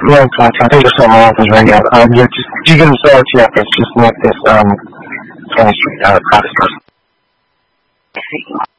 Yeah, gotcha. I think there's something wrong with his radio. You can sell it to you. It's just not this, chemistry, process.